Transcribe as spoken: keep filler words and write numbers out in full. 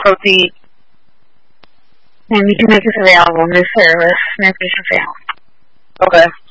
proceed. And we can make this available in this service. Make this available. Okay.